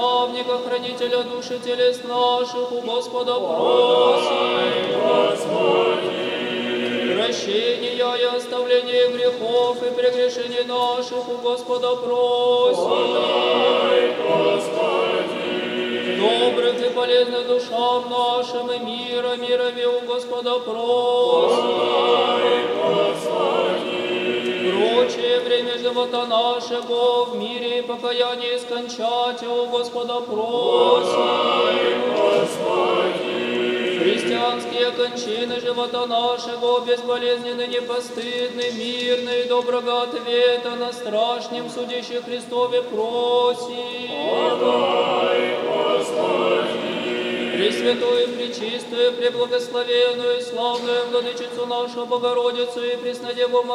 Славника, хранителя души телес наших, у Господа просим. Прощения и оставления грехов и прегрешений наших, у Господа просим. Добрых и полезных душам нашим и мирове у Господа просим. Прочее время живота нашего в мире и покаянии скончать у Господа просим. Христианские кончины живота нашего безболезненны, непостыдны, мирны и доброго ответа на страшнем судище Христове просим. Пресвятую, пречистую, преблагословенную, славную Владычицу нашу Богородицу и Преснодеву